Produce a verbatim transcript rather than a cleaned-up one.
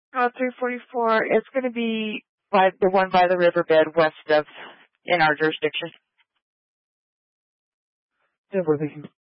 Oh, three forty-four. It's going to be by the one by the riverbed west of, in our jurisdiction. Yeah, we're thinking